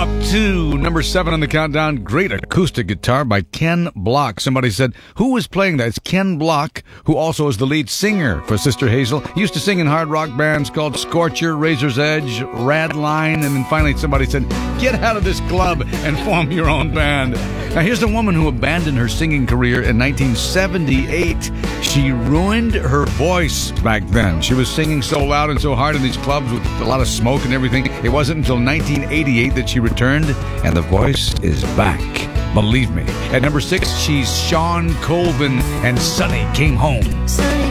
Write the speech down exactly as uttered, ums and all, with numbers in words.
up to number seven on the countdown. Great acoustic guitar by Ken Block. Somebody said, who was playing that? It's Ken Block, who also is the lead singer for Sister Hazel. He used to sing in hard rock bands called Scorcher, Razor's Edge, Radline, and then finally somebody said, get out of this club and form your own band. Now here's a woman who abandoned her singing career in nineteen seventy-eight. She ruined her voice back then. She was singing so loud and so hard in these clubs with a lot of smoke and everything. It wasn't until nineteen eighty-eight that she returned, and the voice is back. Believe me. At number six, she's Shawn Colvin, and Sonny Came Home. Sonny